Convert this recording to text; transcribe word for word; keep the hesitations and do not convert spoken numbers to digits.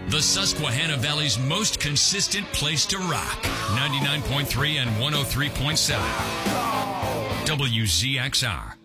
the Susquehanna Valley's most consistent place to rock. ninety-nine point three and one oh three point seven. W Z X R.